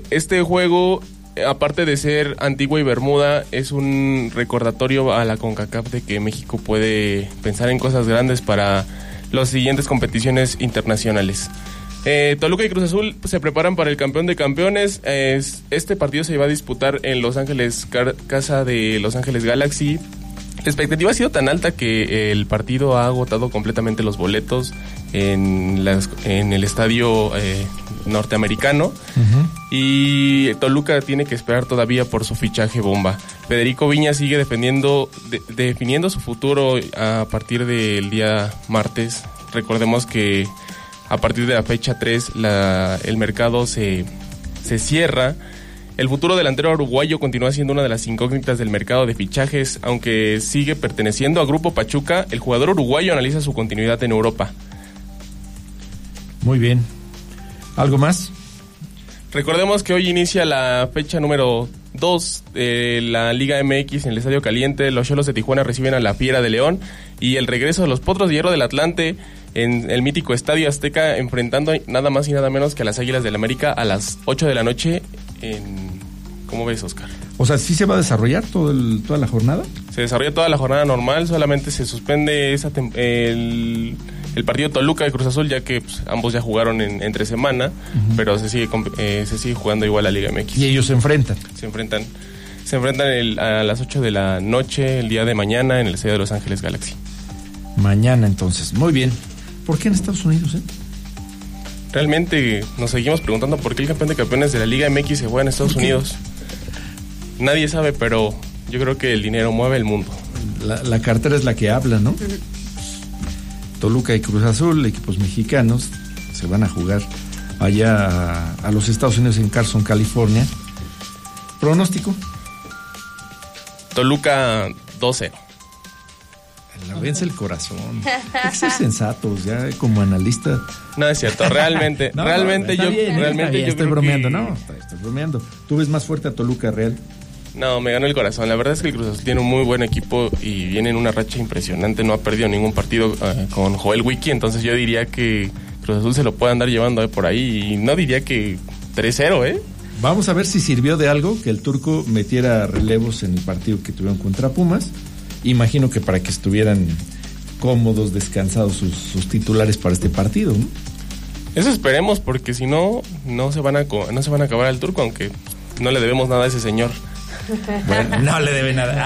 este juego, aparte de ser Antigua y Bermuda, es un recordatorio a la CONCACAF de que México puede pensar en cosas grandes para las siguientes competiciones internacionales. Toluca y Cruz Azul se preparan para el campeón de campeones. Este partido se va a disputar en Los Ángeles, casa de Los Ángeles Galaxy. La expectativa ha sido tan alta que el partido ha agotado completamente los boletos en el estadio norteamericano. Y Toluca tiene que esperar todavía por su fichaje bomba. Federico Viñas sigue definiendo su futuro a partir del día martes. Recordemos que a partir de la fecha 3 el mercado se cierra. El futuro delantero uruguayo continúa siendo una de las incógnitas del mercado de fichajes, aunque sigue perteneciendo a Grupo Pachuca. El jugador uruguayo analiza su continuidad en Europa. Muy bien. ¿Algo más? Recordemos que hoy inicia la fecha número 2 de la Liga MX en el Estadio Caliente. Los Xolos de Tijuana reciben a la Fiera de León y el regreso de los Potros de Hierro del Atlante en el mítico Estadio Azteca, enfrentando nada más y nada menos que a las Águilas del América a las 8 de la noche. ¿Cómo ves, Oscar? O sea, ¿sí se va a desarrollar toda la jornada? Se desarrolla toda la jornada normal, solamente se suspende el partido Toluca y Cruz Azul, ya que pues, ambos ya jugaron entre semana, pero se sigue jugando igual la Liga MX. ¿Y ellos se enfrentan? Se enfrentan a las 8 de la noche, el día de mañana, en el estadio de Los Ángeles Galaxy. Mañana, entonces. Muy bien. ¿Por qué en Estados Unidos, Realmente nos seguimos preguntando por qué el campeón de campeones de la Liga MX se juega en Estados Unidos. Nadie sabe, pero yo creo que el dinero mueve el mundo. La cartera es la que habla, ¿no? Toluca y Cruz Azul, equipos mexicanos, se van a jugar allá a los Estados Unidos en Carson, California. ¿Pronóstico? Toluca 2-0. La vence el corazón. Hay que ser sensatos, ya como analista. No es cierto, realmente, yo estoy bromeando, estoy bromeando. ¿Tú ves más fuerte a Toluca Real? No, me ganó el corazón. La verdad es que el Cruz Azul tiene un muy buen equipo y viene en una racha impresionante. No ha perdido ningún partido con Joel Wiki, entonces yo diría que Cruz Azul se lo puede andar llevando por ahí y no diría que 3-0, Vamos a ver si sirvió de algo que el turco metiera relevos en el partido que tuvieron contra Pumas. Imagino que para que estuvieran cómodos, descansados sus titulares para este partido, ¿no? Eso esperemos, porque si no se van a acabar al turco, aunque no le debemos nada a ese señor. Bueno, no le debe nada.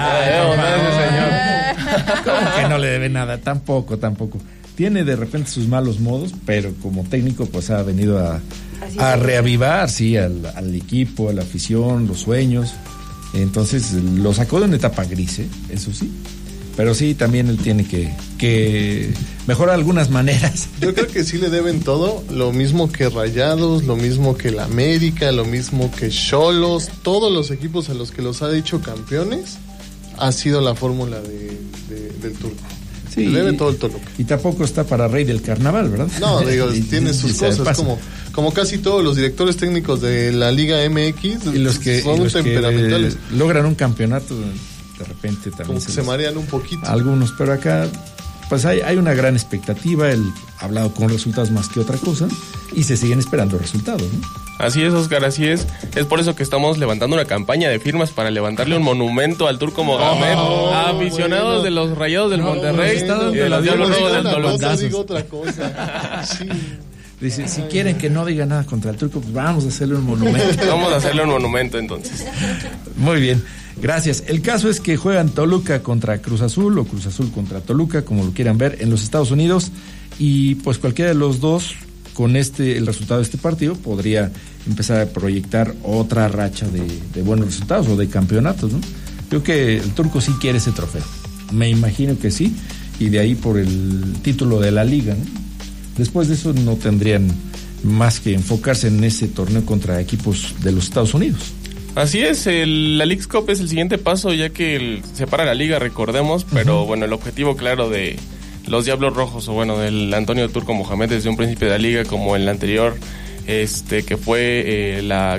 Nada a ese señor. ¿Cómo que no le debe nada? Tampoco. Tiene de repente sus malos modos, pero como técnico pues ha venido a reavivar, sí, al equipo, a la afición, los sueños. Entonces lo sacó de una etapa gris, eso sí. Pero sí, también él tiene que mejorar algunas maneras. Yo creo que sí le deben todo, lo mismo que Rayados, lo mismo que la América, lo mismo que Xolos, todos los equipos a los que los ha dicho campeones, ha sido la fórmula del turco. Sí, le debe todo el Toluca. Y tampoco está para rey del carnaval, ¿verdad? No, digo, tiene sus cosas, como casi todos los directores técnicos de la Liga MX, y los que temperamentales. Logran un campeonato, de repente también como que se marean un poquito. Algunos, pero acá pues hay una gran expectativa. Él ha hablado con resultados más que otra cosa y se siguen esperando resultados, ¿no? Así es, Oscar, así es. Es por eso que estamos levantando una campaña de firmas para levantarle un monumento al Turco Mohamed, a aficionados de los Rayados del Monterrey y de los Diablos Rojos del Toluca. Digo otra cosa. Sí. Dice, si quieren que no diga nada contra el Turco, pues vamos a hacerle un monumento. Vamos a hacerle un monumento entonces. Muy bien, gracias. El caso es que juegan Toluca contra Cruz Azul o Cruz Azul contra Toluca, como lo quieran ver, en los Estados Unidos. Y pues cualquiera de los dos, con el resultado de este partido, podría empezar a proyectar otra racha de buenos resultados o de campeonatos, ¿no? Creo que el Turco sí quiere ese trofeo. Me imagino que sí. Y de ahí por el título de la liga, ¿no? Después de eso no tendrían más que enfocarse en ese torneo contra equipos de los Estados Unidos. Así es, la Leagues Cup es el siguiente paso, ya que separa la liga, recordemos, pero bueno, el objetivo claro de los Diablos Rojos, o bueno, del Antonio Turco Mohamed desde un principio de la liga, como en la anterior, que fue la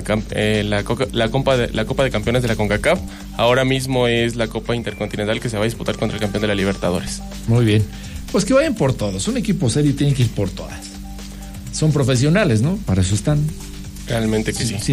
Copa de Campeones de la CONCACAF, ahora mismo es la Copa Intercontinental que se va a disputar contra el campeón de la Libertadores. Muy bien. Pues que vayan por todos. Un equipo serio tiene que ir por todas. Son profesionales, ¿no? Para eso están. Realmente que sí.